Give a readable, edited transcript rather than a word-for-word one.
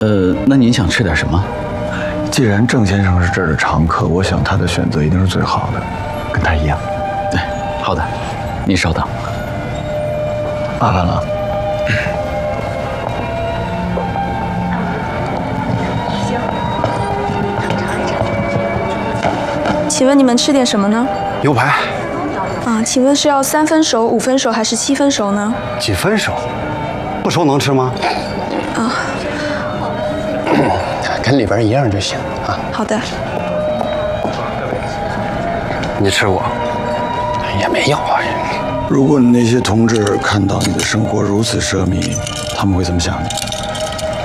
那您想吃点什么？ 既然郑先生是这儿的常客，我想他的选择一定是最好的，跟他一样。 对，好的，您稍等。 麻烦了。 请问你们吃点什么呢？ 牛排。 啊，请问是要3分熟、5分熟还是7分熟呢？ 几分熟？不熟能吃吗？ 啊， 跟里边一样就行啊。 好的。 你吃过？也没有啊。 如果你那些同志看到你的生活如此奢靡，他们会怎么想你？